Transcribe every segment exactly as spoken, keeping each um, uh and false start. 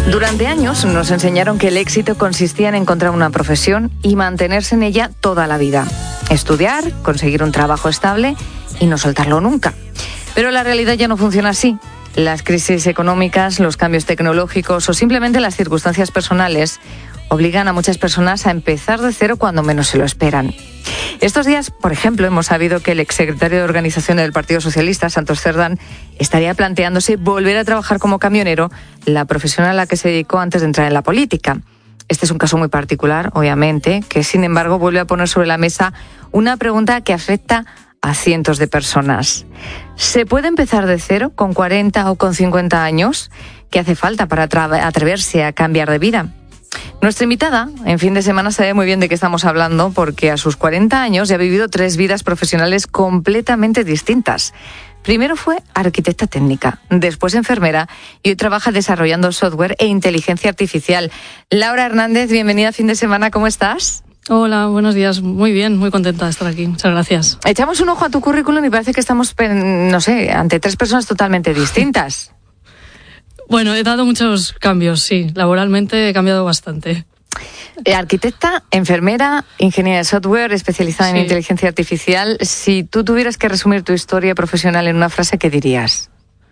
Durante años nos enseñaron que el éxito consistía en encontrar una profesión y mantenerse en ella toda la vida. Estudiar, conseguir un trabajo estable y no soltarlo nunca. Pero la realidad ya no funciona así. Las crisis económicas, los cambios tecnológicos o simplemente las circunstancias personales obligan a muchas personas a empezar de cero cuando menos se lo esperan. Estos días, por ejemplo, hemos sabido que el exsecretario de Organización del Partido Socialista, Santos Cerdán, estaría planteándose volver a trabajar como camionero, la profesión a la que se dedicó antes de entrar en la política. Este es un caso muy particular, obviamente, que sin embargo vuelve a poner sobre la mesa una pregunta que afecta a cientos de personas. ¿Se puede empezar de cero con cuarenta o con cincuenta años? ¿Qué hace falta para atreverse a cambiar de vida? Nuestra invitada en fin de semana sabe muy bien de qué estamos hablando porque a sus cuarenta años ya ha vivido tres vidas profesionales completamente distintas. Primero fue arquitecta técnica, después enfermera y hoy trabaja desarrollando software e inteligencia artificial. Laura Hernández, bienvenida a Fin de Semana, ¿cómo estás? Hola, buenos días. Muy bien, muy contenta de estar aquí. Muchas gracias. Echamos un ojo a tu currículum y parece que estamos, no sé, ante tres personas totalmente distintas. Bueno, he dado muchos cambios, sí. Laboralmente he cambiado bastante. Arquitecta, enfermera, ingeniera de software, especializada sí. en inteligencia artificial. Si tú tuvieras que resumir tu historia profesional en una frase, ¿qué dirías?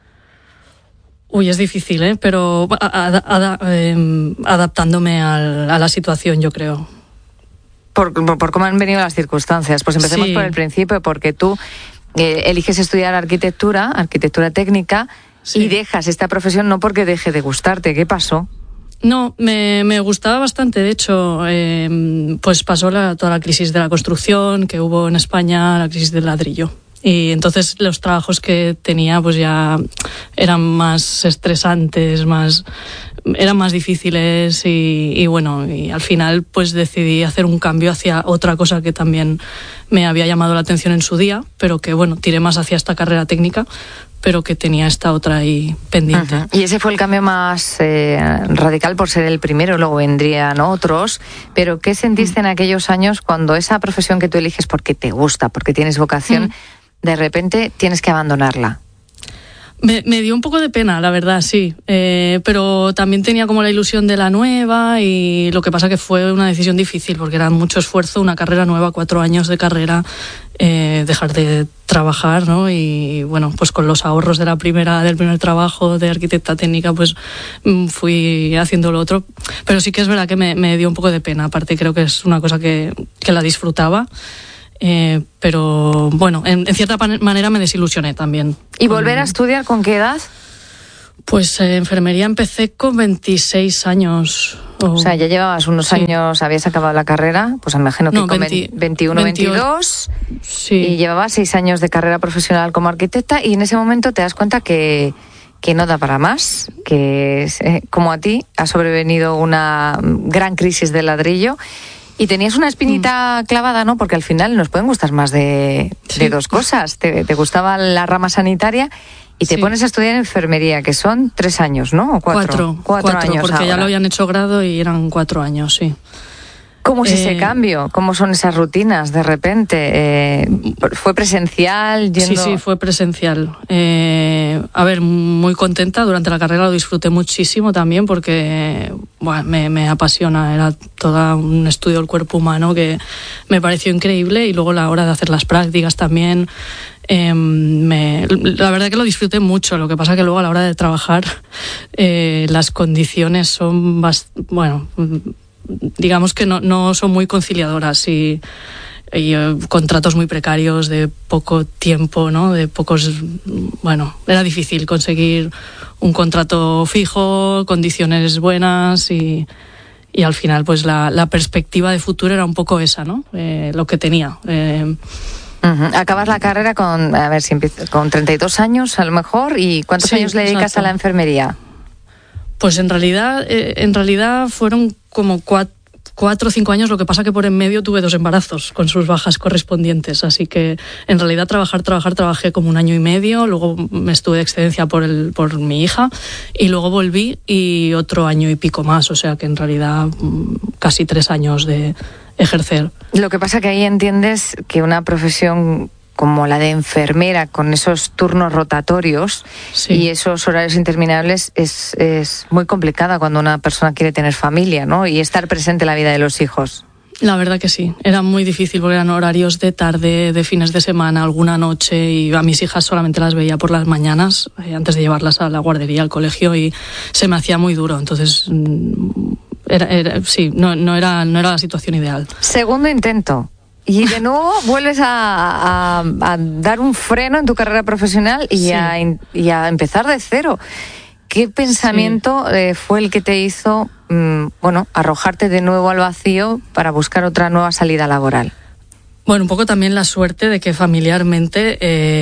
Uy, es difícil, ¿eh? Pero ad, ad, eh, adaptándome al, a la situación, yo creo. Por, por, por cómo han venido las circunstancias. Pues empecemos sí. por el principio, porque tú eh, eliges estudiar arquitectura, arquitectura técnica, sí. y dejas esta profesión no porque deje de gustarte. ¿Qué pasó? No, me, me gustaba bastante. De hecho, eh, pues pasó la, toda la crisis de la construcción que hubo en España, la crisis del ladrillo. Y entonces los trabajos que tenía pues ya eran más estresantes, más eran más difíciles y, y bueno, y al final pues decidí hacer un cambio hacia otra cosa que también me había llamado la atención en su día, pero que bueno, tiré más hacia esta carrera técnica, pero que tenía esta otra ahí pendiente. Uh-huh. Y ese fue el cambio más eh, radical por ser el primero, luego vendrían otros, pero ¿qué sentiste uh-huh. en aquellos años cuando esa profesión que tú eliges porque te gusta, porque tienes vocación, uh-huh. de repente tienes que abandonarla? Me, me dio un poco de pena, la verdad, sí. Eh, pero también tenía como la ilusión de la nueva y lo que pasa que fue una decisión difícil porque era mucho esfuerzo, una carrera nueva, cuatro años de carrera, eh, dejar de trabajar, ¿no? Y bueno, pues con los ahorros de la primera, del primer trabajo de arquitecta técnica, pues fui haciendo lo otro. Pero sí que es verdad que me, me dio un poco de pena. Aparte creo que es una cosa que, que la disfrutaba. Eh, pero bueno, en, en cierta manera me desilusioné también. ¿Y volver a estudiar con qué edad? Pues eh, enfermería empecé con veintiséis años. O... o sea, ya llevabas unos sí. años, habías acabado la carrera, pues me imagino que no, con veinte, veintiuno, veintidós, sí. y llevabas seis años de carrera profesional como arquitecta y en ese momento te das cuenta que, que no da para más, que eh, como a ti ha sobrevenido una gran crisis del ladrillo. Y tenías una espinita mm. clavada, ¿no? Porque al final nos pueden gustar más de, sí. de dos cosas. Te, te gustaba la rama sanitaria y te sí. pones a estudiar enfermería, que son tres años, ¿no? ¿O cuatro? Cuatro. Cuatro, cuatro años porque ahora. Ya lo habían hecho grado y eran cuatro años, sí. ¿Cómo es eh, ese cambio? ¿Cómo son esas rutinas de repente? Eh, ¿Fue presencial? Yendo... Sí, sí, fue presencial. Eh, a ver, muy contenta. Durante la carrera lo disfruté muchísimo también porque bueno, me, me apasiona. Era todo un estudio del cuerpo humano que me pareció increíble y luego la hora de hacer las prácticas también. Eh, me, la verdad que lo disfruté mucho. Lo que pasa que luego a la hora de trabajar eh, las condiciones son bast- bueno... digamos que no, no son muy conciliadoras y, y eh, contratos muy precarios de poco tiempo, ¿no? De pocos, bueno, era difícil conseguir un contrato fijo, condiciones buenas y, y al final pues la, la perspectiva de futuro era un poco esa, ¿no? Eh, lo que tenía. Eh, uh-huh. Acabas la carrera con, a ver si empiezo, con treinta y dos años a lo mejor, ¿y cuántos sí, años le dedicas exacto. a la enfermería? Pues en realidad, eh, en realidad fueron como cuatro, cuatro o cinco años, lo que pasa que por en medio tuve dos embarazos con sus bajas correspondientes, así que en realidad trabajar, trabajar, trabajé como un año y medio, luego me estuve de excedencia por, el, por mi hija y luego volví y otro año y pico más, o sea que en realidad casi tres años de ejercer. Lo que pasa que ahí entiendes que una profesión como la de enfermera, con esos turnos rotatorios sí. y esos horarios interminables, es, es muy complicada cuando una persona quiere tener familia, ¿no? Y estar presente en la vida de los hijos. La verdad que sí, era muy difícil porque eran horarios de tarde, de fines de semana, alguna noche, y a mis hijas solamente las veía por las mañanas eh, antes de llevarlas a la guardería, al colegio, y se me hacía muy duro. Entonces, era, era, sí, no, no, era, no era la situación ideal. Segundo intento. Y de nuevo vuelves a, a, a dar un freno en tu carrera profesional y, sí. a, y a empezar de cero. ¿Qué pensamiento sí. eh, fue el que te hizo mmm, bueno, arrojarte de nuevo al vacío para buscar otra nueva salida laboral? Bueno, un poco también la suerte de que familiarmente,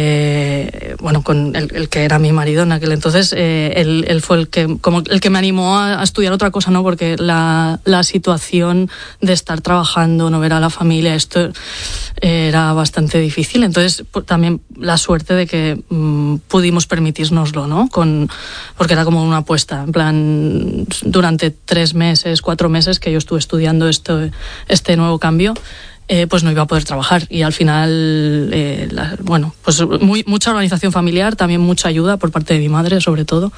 eh, bueno, con el, el que era mi marido en aquel entonces, eh, él, él fue el que, como el que me animó a, a estudiar otra cosa, ¿no? Porque la, la situación de estar trabajando, no ver a la familia, esto eh, era bastante difícil. Entonces, pues, también la suerte de que mmm, pudimos permitírnoslo, ¿no? Con, porque era como una apuesta, en plan, durante tres meses, cuatro meses que yo estuve estudiando esto, este nuevo cambio. Eh, pues no iba a poder trabajar y al final, eh, la, bueno, pues muy, mucha organización familiar, también mucha ayuda por parte de mi madre, sobre todo,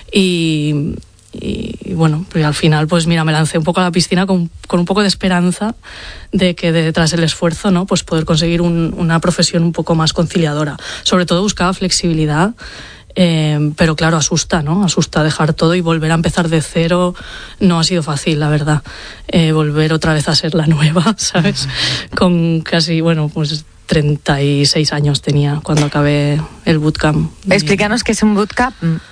y, y, y bueno, pues al final, pues mira, me lancé un poco a la piscina con, con un poco de esperanza de que detrás del esfuerzo, ¿no? Pues poder conseguir un, una profesión un poco más conciliadora. Sobre todo buscaba flexibilidad. Eh, pero claro, asusta, ¿no? Asusta dejar todo y volver a empezar de cero. No ha sido fácil, la verdad. Eh, volver otra vez a ser la nueva, ¿sabes? Uh-huh. Con casi, bueno, pues treinta y seis años tenía cuando acabé el bootcamp. Explícanos qué es un bootcamp.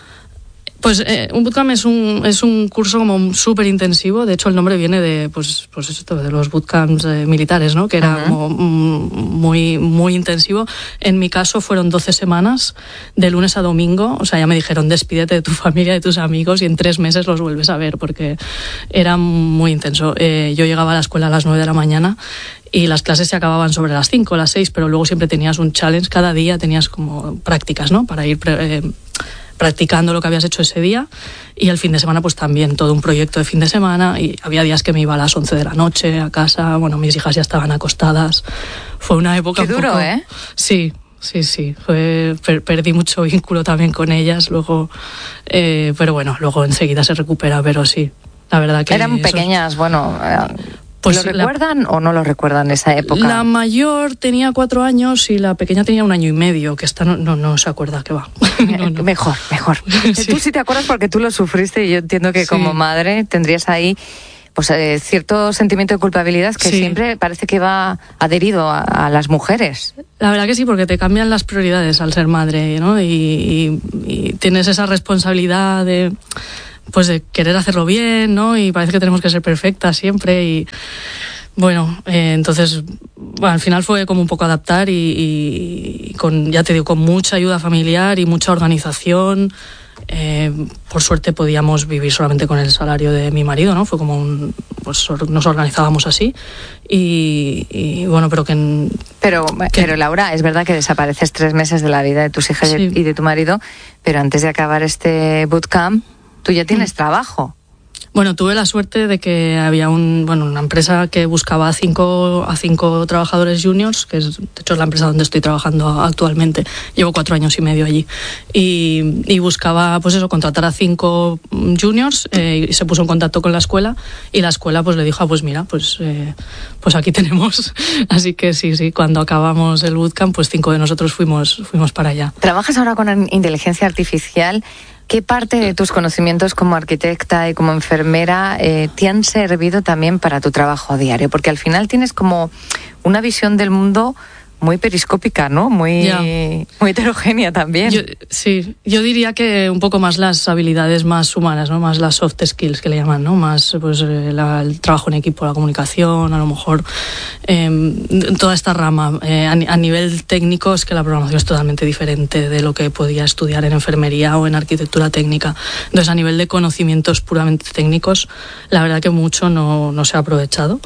Pues eh, un bootcamp es un, es un curso como súper intensivo. De hecho, el nombre viene de, pues, pues esto, de los bootcamps eh, militares, ¿no? Que era uh-huh. como muy, muy intensivo. En mi caso fueron doce semanas, de lunes a domingo. O sea, ya me dijeron, despídete de tu familia, de tus amigos, y en tres meses los vuelves a ver, porque era muy intenso. Eh, yo llegaba a la escuela a las nueve de la mañana y las clases se acababan sobre las cinco, las seis, pero luego siempre tenías un challenge. Cada día tenías como prácticas, ¿no? Para ir... Eh, practicando lo que habías hecho ese día, y el fin de semana pues también todo un proyecto de fin de semana, y había días que me iba a las once de la noche a casa, bueno, mis hijas ya estaban acostadas. Fue una época Qué un duro, poco... ¿eh? Sí, sí, sí, fue, per, perdí mucho vínculo también con ellas luego, eh, pero bueno, luego enseguida se recupera, pero sí, la verdad que... Eran pequeñas, esos... bueno... Eh... Pues ¿Lo recuerdan la, o no lo recuerdan esa época? La mayor tenía cuatro años y la pequeña tenía un año y medio, que esta no, no, no se acuerda que va. No, no. Mejor, mejor. Sí. Tú sí te acuerdas porque tú lo sufriste, y yo entiendo que sí. Como madre tendrías ahí pues eh, cierto sentimiento de culpabilidad que sí. Siempre parece que va adherido a, a las mujeres. La verdad que sí, porque te cambian las prioridades al ser madre, ¿no? Y, y, y tienes esa responsabilidad de... pues de querer hacerlo bien, ¿no? Y parece que tenemos que ser perfectas siempre, y bueno, eh, entonces bueno, al final fue como un poco adaptar, y, y con, ya te digo, con mucha ayuda familiar y mucha organización. Eh, por suerte podíamos vivir solamente con el salario de mi marido, ¿no? Fue como un, pues nos organizábamos así, y, y bueno, pero que, en, pero que pero Laura, es verdad que desapareces tres meses de la vida de tus hijas sí. y de tu marido, pero antes de acabar este bootcamp tú ya tienes mm. trabajo. Bueno, tuve la suerte de que había un, bueno, una empresa que buscaba a cinco, a cinco trabajadores juniors, que es, de hecho es la empresa donde estoy trabajando actualmente. Llevo cuatro años y medio allí. Y, y buscaba, pues eso, contratar a cinco juniors, eh, y se puso en contacto con la escuela, y la escuela pues le dijo, ah, pues mira, pues, eh, pues aquí tenemos. Así que sí, sí, cuando acabamos el bootcamp, pues cinco de nosotros fuimos, fuimos para allá. ¿Trabajas ahora con inteligencia artificial? ¿Qué parte de tus conocimientos como arquitecta y como enfermera eh, te han servido también para tu trabajo diario? Porque al final tienes como una visión del mundo muy periscópica, ¿no? Muy, yeah. muy heterogénea también. Yo, sí, yo diría que un poco más las habilidades más humanas, ¿no? Más las soft skills que le llaman, ¿no? Más pues la, el trabajo en equipo, la comunicación, a lo mejor eh, toda esta rama. Eh, a, a nivel técnico es que la programación es totalmente diferente de lo que podía estudiar en enfermería o en arquitectura técnica. Entonces, a nivel de conocimientos puramente técnicos, la verdad que mucho no, no se ha aprovechado.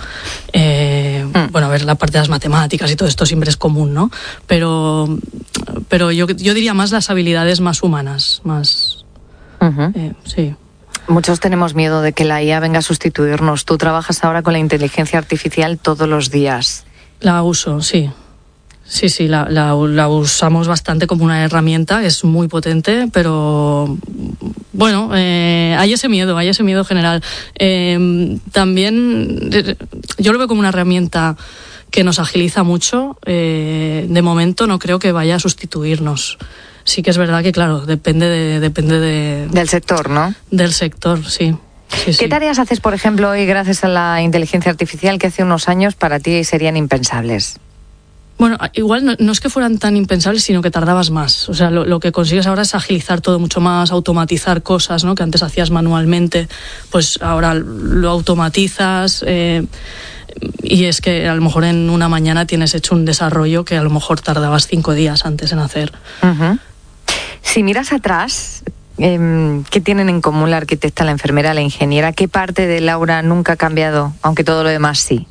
Eh, mm. Bueno, a ver, la parte de las matemáticas y todo esto siempre es común, ¿no? Pero, pero yo, yo diría más las habilidades más humanas, más... Uh-huh. Eh, sí. Muchos tenemos miedo de que la I A venga a sustituirnos. Tú trabajas ahora con la inteligencia artificial todos los días. La uso, sí. Sí, sí, la, la, la usamos bastante como una herramienta, es muy potente, pero bueno, eh, hay ese miedo, hay ese miedo general. Eh, también yo lo veo como una herramienta que nos agiliza mucho. Eh, de momento no creo que vaya a sustituirnos. Sí que es verdad que, claro, depende de, depende de del sector, ¿no? Del sector, sí. Sí, ¿Qué sí. tareas haces, por ejemplo, hoy gracias a la inteligencia artificial que hace unos años para ti serían impensables? Bueno, igual no, no es que fueran tan impensables, sino que tardabas más. O sea, lo, lo que consigues ahora es agilizar todo mucho más, automatizar cosas, ¿no? Que antes hacías manualmente, pues ahora lo automatizas. Eh, y es que a lo mejor en una mañana tienes hecho un desarrollo que a lo mejor tardabas cinco días antes en hacer. Uh-huh. Si miras atrás, eh, ¿qué tienen en común la arquitecta, la enfermera, la ingeniera? ¿Qué parte de Laura nunca ha cambiado, aunque todo lo demás sí?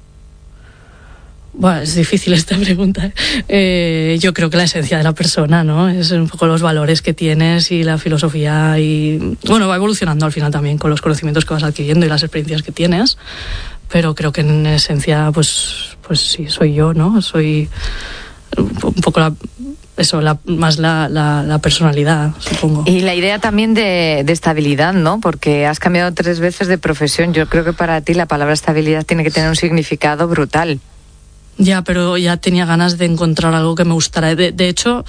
Bueno, es difícil esta pregunta. Eh, yo creo que la esencia de la persona, ¿no? Es un poco los valores que tienes y la filosofía y... Bueno, va evolucionando al final también con los conocimientos que vas adquiriendo y las experiencias que tienes, pero creo que en esencia, pues, pues sí, soy yo, ¿no? Soy un poco la... Eso, la, más la, la, la personalidad, supongo. Y la idea también de, de estabilidad, ¿no? Porque has cambiado tres veces de profesión. Yo creo que para ti la palabra estabilidad tiene que tener un significado brutal. Ya, pero ya tenía ganas de encontrar algo que me gustara. De, de hecho,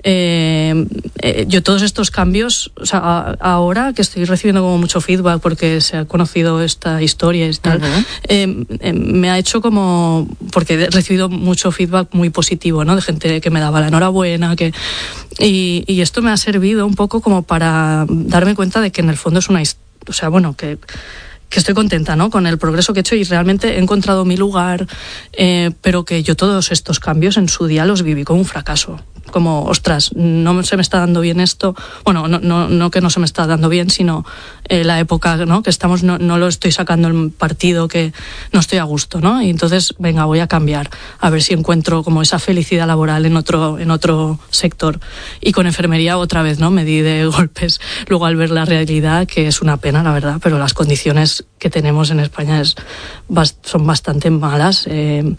eh, eh, yo todos estos cambios, o sea, a, ahora que estoy recibiendo como mucho feedback porque se ha conocido esta historia y tal, uh-huh. eh, eh, me ha hecho como, porque he recibido mucho feedback muy positivo, ¿no? De gente que me daba la enhorabuena, que y, y esto me ha servido un poco como para darme cuenta de que en el fondo es una, o sea, bueno, que que estoy contenta, ¿no? Con el progreso que he hecho y realmente he encontrado mi lugar, eh, pero que yo todos estos cambios en su día los viví como un fracaso. Como, ostras, no se me está dando bien esto. Bueno, no, no, no que no se me está dando bien, sino eh, la época, ¿no? Que estamos, no, no lo estoy sacando el partido, que no estoy a gusto, ¿no? Y entonces, venga, voy a cambiar, a ver si encuentro como esa felicidad laboral en otro, en otro sector. Y con enfermería otra vez, ¿no? Me di de golpes luego al ver la realidad, que es una pena, la verdad, pero las condiciones que tenemos en España es, son bastante malas. Eh,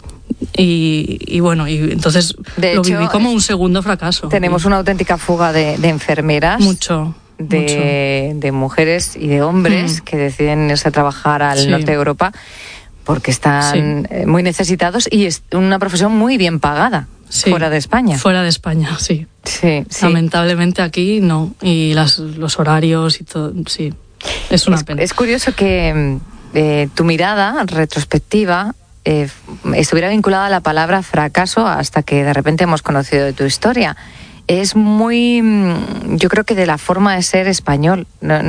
Y, y bueno, y entonces de lo hecho, viví como un segundo fracaso. Tenemos una auténtica fuga de, de enfermeras. Mucho. De, mucho. de mujeres y de hombres mm. que deciden irse a trabajar al sí. norte de Europa porque están sí. muy necesitados y es una profesión muy bien pagada. Sí. Fuera de España. Fuera de España, sí. Sí, sí. Lamentablemente aquí no. Y las, los horarios y todo, sí. Es una es, pena. Es curioso que eh, tu mirada retrospectiva Eh, estuviera vinculada a la palabra fracaso hasta que de repente hemos conocido de tu historia. Es muy, yo creo que de la forma de ser español,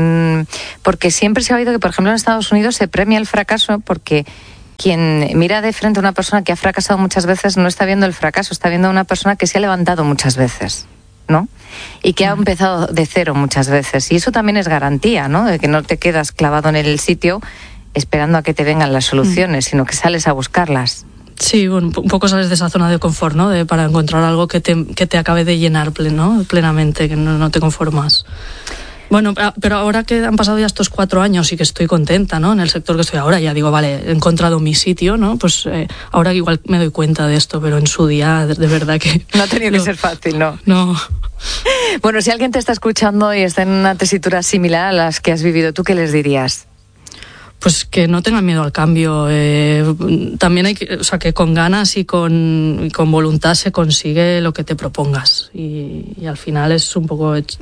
porque siempre se ha oído que, por ejemplo, en Estados Unidos se premia el fracaso porque quien mira de frente a una persona que ha fracasado muchas veces no está viendo el fracaso, está viendo a una persona que se ha levantado muchas veces, ¿no? Y que ha empezado de cero muchas veces. Y eso también es garantía, ¿no? De que no te quedas clavado en el sitio esperando a que te vengan las soluciones, mm. sino que sales a buscarlas. Sí, bueno, un poco sales de esa zona de confort, ¿no? De, para encontrar algo que te, que te acabe de llenar pleno, plenamente, que no, no te conformas. Bueno, pero ahora que han pasado ya estos cuatro años y que estoy contenta, ¿no? En el sector que estoy ahora, ya digo, vale, he encontrado mi sitio, ¿no? Pues eh, ahora igual me doy cuenta de esto, pero en su día, de, de verdad que... No ha tenido no, que ser fácil, ¿no? No. Bueno, si alguien te está escuchando y está en una tesitura similar a las que has vivido, ¿tú qué les dirías? Pues que no tengan miedo al cambio. Eh, también hay que, o sea, que con ganas y con, y con voluntad se consigue lo que te propongas. Y, y al final es un poco... Eh,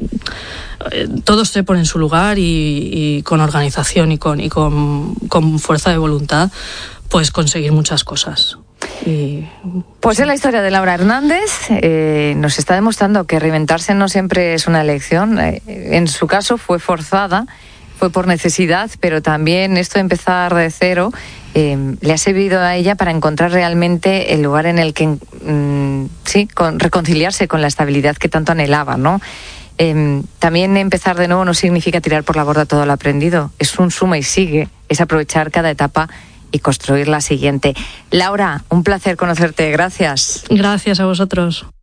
todos se ponen en su lugar y, y con organización y con, y con, con fuerza de voluntad puedes conseguir muchas cosas. Y, pues sí. Es la historia de Laura Hernández. Eh, nos está demostrando que reinventarse no siempre es una elección. Eh, en su caso fue forzada. Fue por necesidad, pero también esto de empezar de cero eh, le ha servido a ella para encontrar realmente el lugar en el que mm, sí, con, reconciliarse con la estabilidad que tanto anhelaba, ¿no? Eh, también empezar de nuevo no significa tirar por la borda todo lo aprendido, es un suma y sigue, es aprovechar cada etapa y construir la siguiente. Laura, un placer conocerte, gracias. Gracias a vosotros.